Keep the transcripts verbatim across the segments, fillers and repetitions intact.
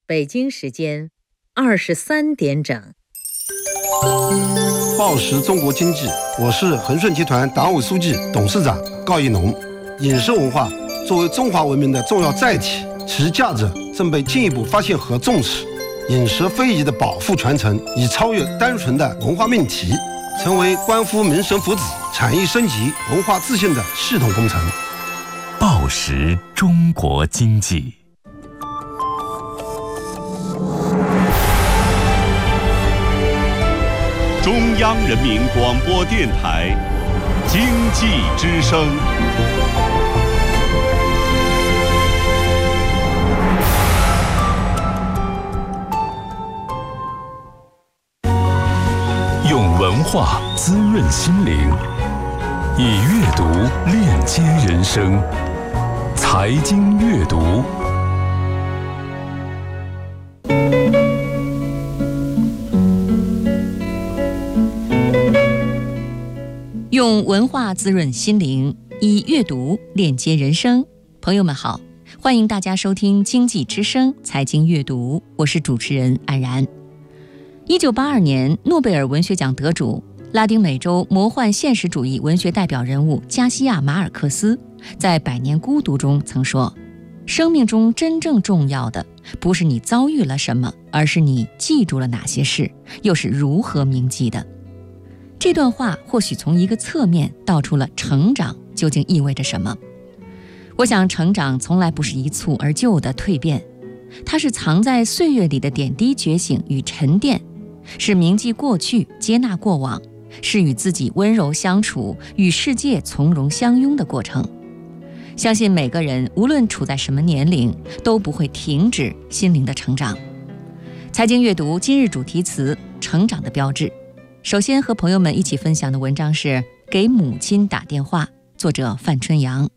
北京时间二十三点整。 报时中国经济，我是恒顺集团党委书记、董事长高一农。饮食文化作为中华文明的重要载体，其价值正被进一步发现和重视。饮食非遗的保护传承已超越单纯的文化命题，成为关乎民生福祉、产业升级、文化自信的系统工程。 报时中国经济。 中央人民广播电台经济之声。 用文化滋润心灵，以阅读链接人生。财经阅读， 用文化滋润心灵，以阅读链接人生。朋友们好，欢迎大家收听经济之声财经阅读，我是主持人安然。一九八二年，诺贝尔文学奖得主、拉丁美洲魔幻现实主义文学代表人物加西亚·马尔克斯在《百年孤独》中曾说，生命中真正重要的不是你遭遇了什么，而是你记住了哪些事，又是如何铭记的。这段话或许从一个侧面道出了成长究竟意味着什么。我想，成长从来不是一蹴而就的蜕变，它是藏在岁月里的点滴觉醒与沉淀，是铭记过去，接纳过往，是与自己温柔相处，与世界从容相拥的过程。相信每个人无论处在什么年龄，都不会停止心灵的成长。财经阅读今日主题词：成长的标志。首先和朋友们一起分享的文章是《给母亲打电话》，作者范春阳。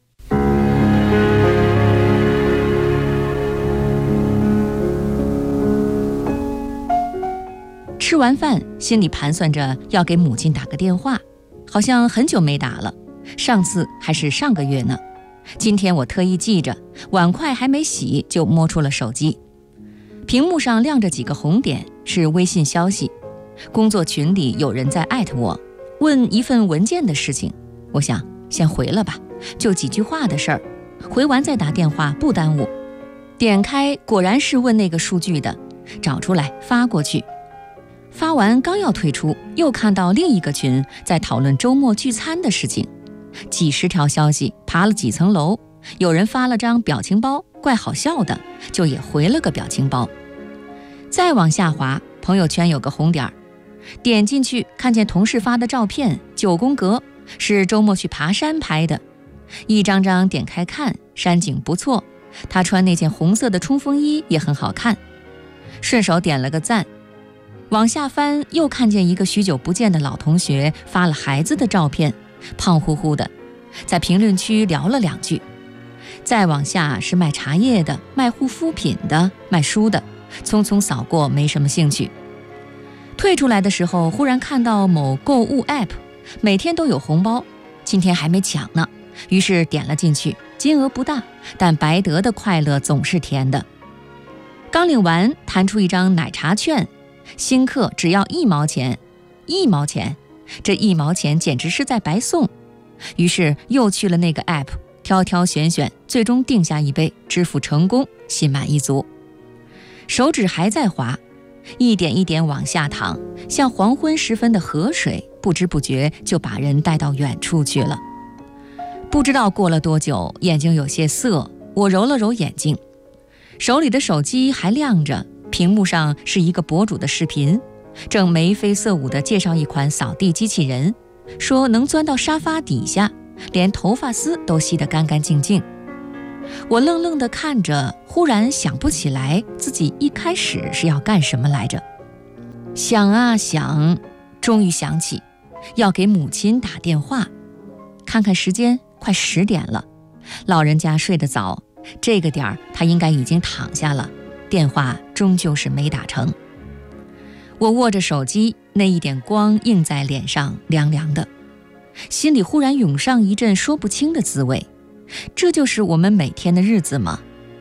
吃完饭，心里盘算着要给母亲打个电话，好像很久没打了，上次还是上个月呢。今天我特意记着，碗筷还没洗就摸出了手机，屏幕上亮着几个红点，是微信消息。工作群里有人在艾特我，问一份文件的事情，我想先回了吧，就几句话的事儿，回完再打电话不耽误。点开果然是问那个数据的，找出来发过去。发完刚要退出，又看到另一个群在讨论周末聚餐的事情，几十条消息爬了几层楼，有人发了张表情包，怪好笑的，就也回了个表情包。再往下滑，朋友圈有个红点儿，点进去看见同事发的照片，九宫格，是周末去爬山拍的，一张张点开看，山景不错，他穿那件红色的冲锋衣也很好看，顺手点了个赞。往下翻，又看见一个许久不见的老同学发了孩子的照片，胖乎乎的，在评论区聊了两句。再往下是卖茶叶的，卖护肤品的，卖书的，匆匆扫过，没什么兴趣。退出来的时候，忽然看到某购物 app 每天都有红包，今天还没抢呢，于是点了进去，金额不大，但白得的快乐总是甜的。刚领完，弹出一张奶茶券，新客只要一毛钱，一毛钱，这一毛钱简直是在白送。于是又去了那个 app， 挑挑选选，最终定下一杯，支付成功，心满意足。手指还在滑，一点一点往下淌，像黄昏时分的河水，不知不觉就把人带到远处去了。不知道过了多久，眼睛有些涩，我揉了揉眼睛，手里的手机还亮着，屏幕上是一个博主的视频，正眉飞色舞地介绍一款扫地机器人，说能钻到沙发底下，连头发丝都吸得干干净净。我愣愣地看着，忽然想不起来自己一开始是要干什么来着。想啊想，终于想起要给母亲打电话。看看时间，快十点了，老人家睡得早，这个点儿他应该已经躺下了，电话终究是没打成。我握着手机，那一点光映在脸上，凉凉的，心里忽然涌上一阵说不清的滋味。这就是我们每天的日子吗？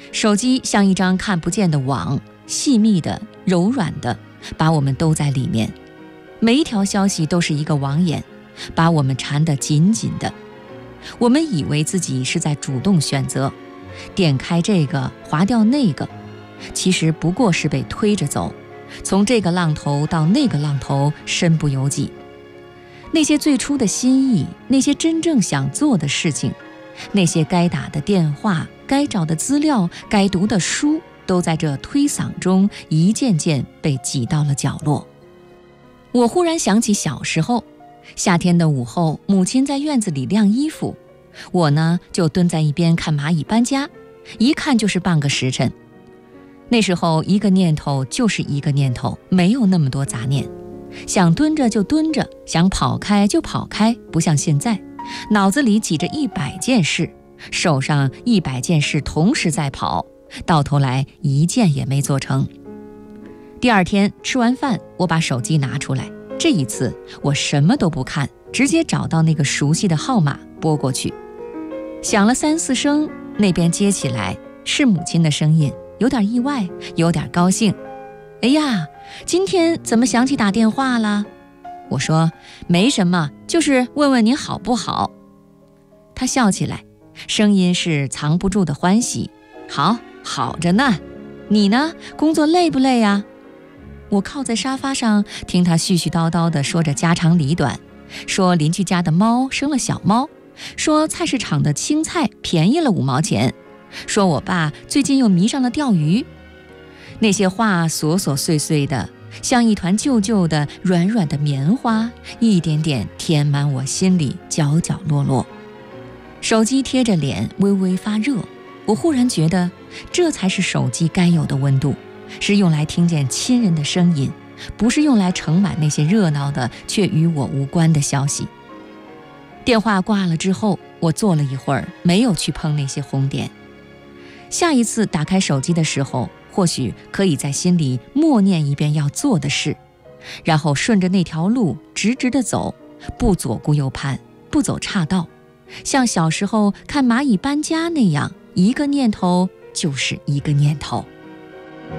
手机像一张看不见的网，细密的、柔软的，把我们兜在里面。每一条消息都是一个网眼，把我们缠得紧紧的。我们以为自己是在主动选择，点开这个，划掉那个，其实不过是被推着走，从这个浪头到那个浪头，身不由己。那些最初的心意，那些真正想做的事情，那些该打的电话，该找的资料，该读的书，都在这推搡中一件件被挤到了角落。我忽然想起小时候，夏天的午后，母亲在院子里晾衣服，我呢就蹲在一边看蚂蚁搬家，一看就是半个时辰。那时候一个念头就是一个念头，没有那么多杂念，想蹲着就蹲着，想跑开就跑开，不像现在，脑子里挤着一百件事，手上一百件事同时在跑，到头来一件也没做成。第二天吃完饭，我把手机拿出来，这一次我什么都不看，直接找到那个熟悉的号码拨过去，响了三四声，那边接起来是母亲的声音，有点意外，有点高兴。哎呀，今天怎么想起打电话了？我说没什么，就是问问您好不好。他笑起来，声音是藏不住的欢喜。好，好着呢。你呢？工作累不累呀？我靠在沙发上，听他絮絮叨叨地说着家长里短，说邻居家的猫生了小猫，说菜市场的青菜便宜了五毛钱，说我爸最近又迷上了钓鱼。那些话琐琐碎碎的，像一团旧旧的软软的棉花，一点点填满我心里角角落落。手机贴着脸微微发热，我忽然觉得这才是手机该有的温度，是用来听见亲人的声音，不是用来盛满那些热闹的却与我无关的消息。电话挂了之后，我坐了一会儿，没有去碰那些红点。下一次打开手机的时候，或许可以在心里默念一遍要做的事，然后顺着那条路直直地走，不左顾右盼，不走岔道，像小时候看蚂蚁搬家那样，一个念头就是一个念头。